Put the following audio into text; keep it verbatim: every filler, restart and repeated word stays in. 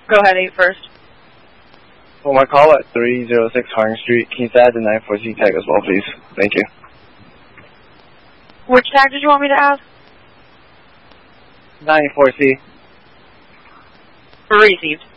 Go ahead, eight first. Well, my call at three oh six Harding Street. Can you add the nine four C tag as well, please? Thank you. Which tag did you want me to add? nine four C. Received.